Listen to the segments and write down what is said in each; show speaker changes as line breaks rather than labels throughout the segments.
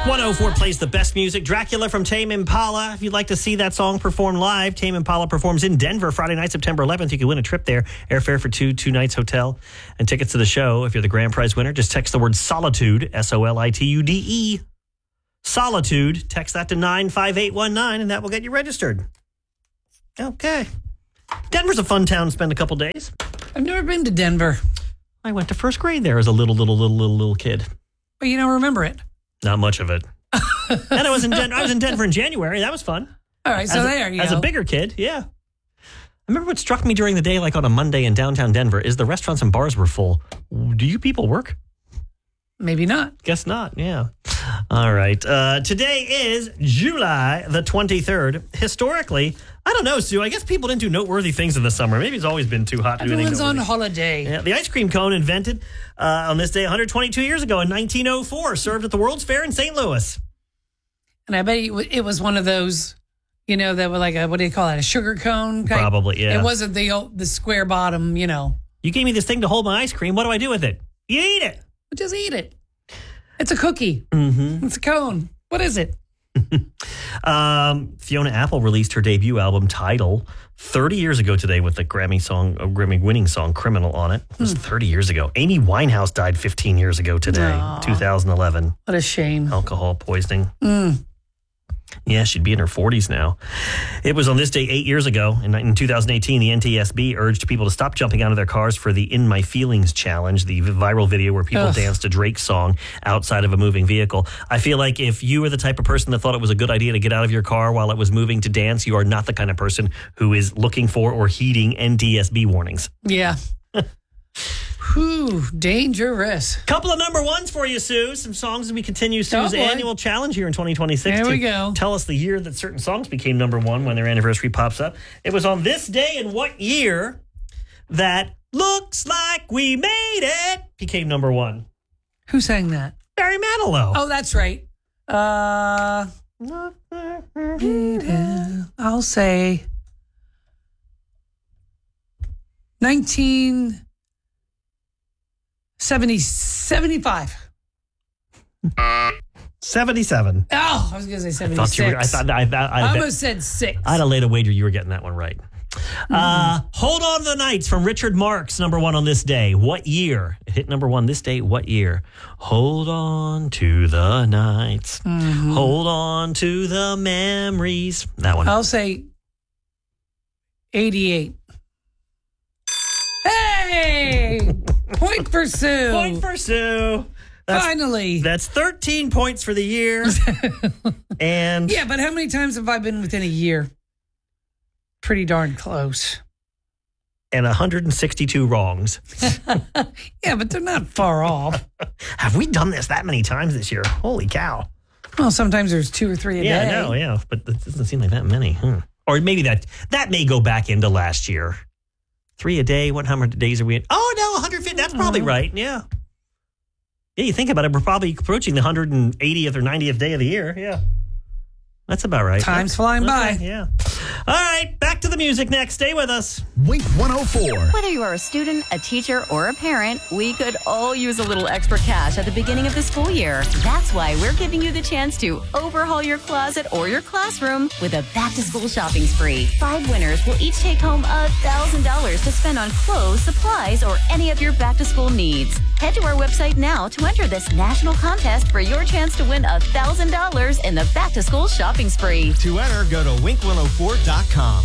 Wink 104 plays the best music. Dracula from Tame Impala. If you'd like to see that song performed live, Tame Impala performs in Denver Friday night, September 11th. You can win a trip there. Airfare for two nights hotel, and tickets to the show. If you're the grand prize winner, just text the word Solitude, SOLITUDE. Solitude. Text that to 95819, and that will get you registered. Okay. Denver's a fun town to spend a couple days.
I've never been to Denver.
I went to first grade there as a little kid.
But you don't remember it.
Not much of it. And I was in Denver in January. That was fun.
All right, so there you go.
As a bigger kid, yeah. I remember what struck me during the day, like on a Monday in downtown Denver, is the restaurants and bars were full. Do you people work?
Maybe not.
Guess not, yeah. All right. Today is July the 23rd. Historically, I don't know, Sue. I guess people didn't do noteworthy things in the summer. Maybe it's always been too hot to do anything
Everyone's on
noteworthy.
holiday.
Yeah, the ice cream cone invented on this day 122 years ago in 1904, served at the World's Fair in St. Louis.
And I bet it was one of those, that were like what do you call it? A sugar cone?
Probably, yeah.
It wasn't the square bottom,
You gave me this thing to hold my ice cream. What do I do with it? You eat it.
Just eat it. It's a cookie.
Mm-hmm.
It's a cone. What is it?
Fiona Apple released her debut album, Tidal, 30 years ago today with the Grammy-winning song Criminal on it. It was 30 years ago. Amy Winehouse died 15 years ago today, 2011.
What a shame.
Alcohol poisoning. Yeah, she'd be in her 40s now. It was on this day 8 years ago, in 2018, the NTSB urged people to stop jumping out of their cars for the In My Feelings challenge, the viral video where people danced to Drake's song outside of a moving vehicle. I feel like if you were the type of person that thought it was a good idea to get out of your car while it was moving to dance, you are not the kind of person who is looking for or heeding NTSB warnings.
Yeah. Whew, dangerous.
Couple of number ones for you, Sue. Some songs as we continue Sue's annual challenge here in 2026.
There we go.
Tell us the year that certain songs became number one when their anniversary pops up. It was on this day in what year that Looks Like We Made It became number one?
Who sang that?
Barry Manilow.
Oh, that's right. I'll say 75.
77.
Oh, I was going to say 76. I almost said 6.
I'd have laid a wager you were getting that one right. Hold On to the Nights from Richard Marx, number one on this day. What year? It hit number one this day. What year? Hold on to the nights. Hold on to the memories. That one.
I'll say 88. Hey! Point for Sue.
Point for Sue.
Finally.
That's 13 points for the year. And
yeah, but how many times have I been within a year? Pretty darn close.
And 162 wrongs.
Yeah, but they're not far off.
Have we done this that many times this year? Holy cow.
Well, sometimes there's 2 or 3 a day.
Yeah, I know, yeah. But it doesn't seem like that many. Or maybe that may go back into last year. 3 a day. How many days are we in? Oh, no, 150. That's probably right. Yeah. Yeah, you think about it, we're probably approaching the 180th or 90th day of the year. Yeah. That's about right.
Time's flying by.
Yeah. All right, back to the music next. Stay with us.
Wink 104.
Whether you are a student, a teacher, or a parent, we could all use a little extra cash at the beginning of the school year. That's why we're giving you the chance to overhaul your closet or your classroom with a back-to-school shopping spree. 5 winners will each take home $1,000 to spend on clothes, supplies, or any of your back-to-school needs. Head to our website now to enter this national contest for your chance to win $1,000 in the back-to-school shopping spree.
To enter, go to wink104.com.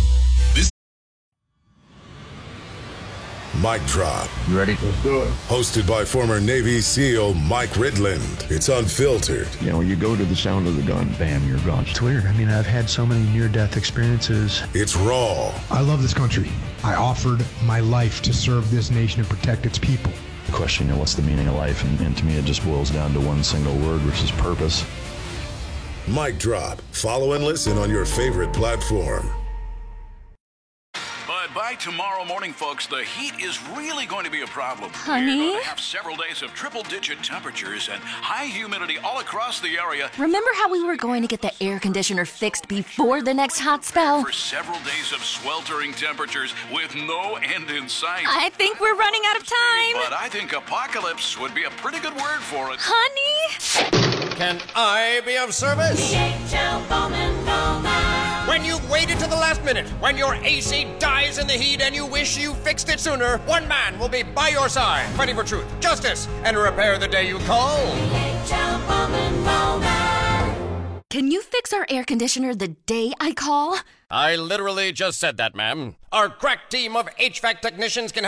Mic Drop.
You ready? Let's do it.
Hosted by former Navy SEAL Mike Ridland. It's unfiltered.
You go to the sound of the gun, bam, you're gone.
It's weird. I've had so many near-death experiences.
It's raw.
I love this country. I offered my life to serve this nation and protect its people.
The question, what's the meaning of life? And to me, it just boils down to one single word, which is purpose.
Mic Drop. Follow and listen on your favorite platform.
But by tomorrow morning, folks, the heat is really going to be a problem.
Honey?
We're going to have several days of triple-digit temperatures and high humidity all across the area.
Remember how we were going to get the air conditioner fixed before the next hot spell?
For several days of sweltering temperatures with no end in sight.
I think we're running out of time.
But I think apocalypse would be a pretty good word for it.
Honey?
can I be of service?
DHL Bowman Bowman.
When you've waited to the last minute, when your AC dies in the heat and you wish you fixed it sooner, one man will be by your side, fighting for truth, justice, and repair the day you call.
DHL Bowman Bowman.
Can you fix our air conditioner the day I call?
I literally just said that, ma'am. Our crack team of HVAC technicians can